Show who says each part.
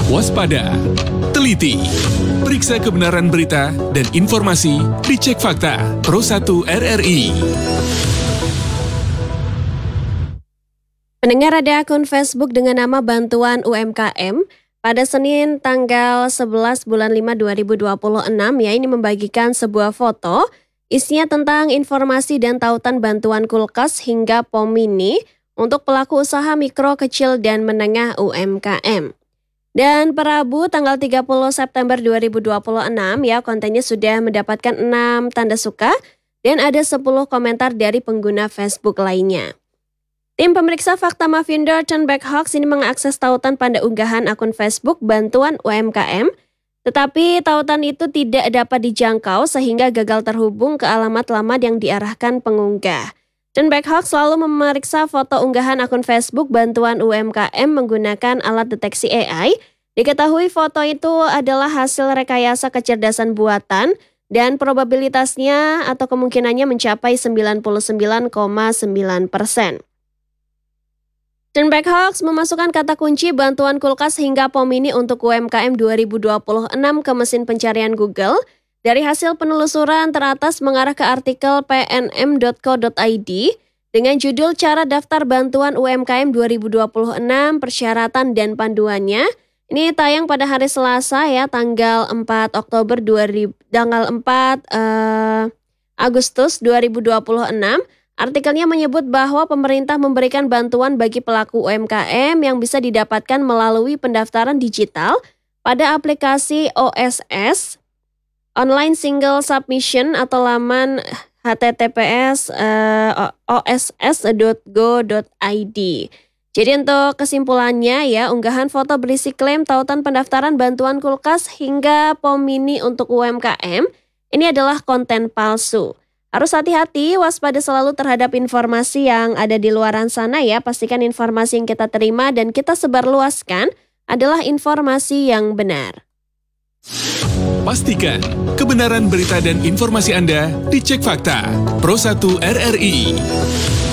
Speaker 1: Waspada, teliti, periksa kebenaran berita dan informasi dicek fakta Pro1 RRI.
Speaker 2: Pendengar, ada akun Facebook dengan nama Bantuan UMKM pada Senin tanggal 11 bulan 5 2026 ya, ini membagikan sebuah foto isinya tentang informasi dan tautan bantuan kulkas hingga POM mini untuk pelaku usaha mikro, kecil, dan menengah UMKM. Dan per Rabu tanggal 30 September 2026 ya, kontennya sudah mendapatkan 6 tanda suka dan ada 10 komentar dari pengguna Facebook lainnya. Tim pemeriksa fakta Mavinder Turnback Hoax ini mengakses tautan pada unggahan akun Facebook Bantuan UMKM, tetapi tautan itu tidak dapat dijangkau sehingga gagal terhubung ke alamat lama yang diarahkan pengunggah. Turnback Hoax selalu memeriksa foto unggahan akun Facebook Bantuan UMKM menggunakan alat deteksi AI. Diketahui foto itu adalah hasil rekayasa kecerdasan buatan dan probabilitasnya atau kemungkinannya mencapai 99,9%. Turnback Hoax memasukkan kata kunci bantuan kulkas hingga POM mini untuk UMKM 2026 ke mesin pencarian Google. Dari hasil penelusuran teratas mengarah ke artikel pnm.co.id dengan judul Cara Daftar Bantuan UMKM 2026 Persyaratan dan Panduannya. Ini tayang pada hari Selasa ya, tanggal 4 Agustus 2026. Artikelnya menyebut bahwa pemerintah memberikan bantuan bagi pelaku UMKM yang bisa didapatkan melalui pendaftaran digital pada aplikasi OSS, Online Single Submission, atau laman https oss.go.id. Jadi untuk kesimpulannya ya, unggahan foto berisi klaim tautan pendaftaran bantuan kulkas hingga POM mini untuk UMKM ini adalah konten palsu. Harus hati-hati, waspada selalu terhadap informasi yang ada di luaran sana ya. Pastikan informasi yang kita terima dan kita sebarluaskan adalah informasi yang benar.
Speaker 1: Pastikan kebenaran berita dan informasi Anda dicek fakta Pro1 RRI.